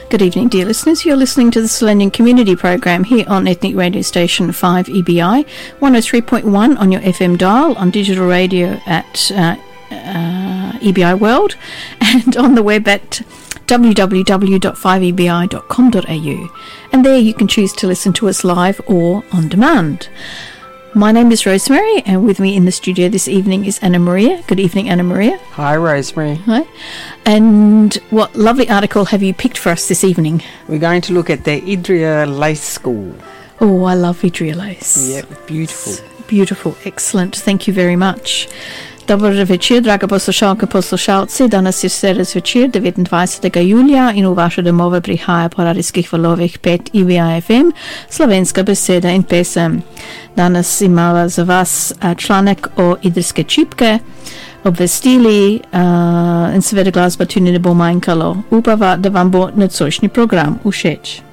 Good evening, dear listeners. You're listening to the Selenium Community Program here on Ethnic Radio Station 5 EBI, 103.1 on your FM dial, on digital radio at EBI World, and on the web at www.5ebi.com.au. And there you can choose to listen to us live or on demand. My name is Rosemary, and with me in the studio this evening is Anna Maria. Good evening, Anna Maria. Hi, Rosemary. Hi. And what lovely article have you picked for us this evening? We're going to look at the Idria Lace School. Oh, I love Idria Lace. Yep, beautiful. It's beautiful, excellent. Thank you very much. Dobry wieczór, draga poslušalke, poslušalci. Danas je sredas večer, 29. julija in v vaše domove prihaja po radijskih valovih 5 EBI FM, slovenska beseda in pesem. Danas imava za vas članek o idrijske čipke, obvestili in seveda glasba tudi ne bo manjkalo. Upava, da vam bo nocojšnji program všeč.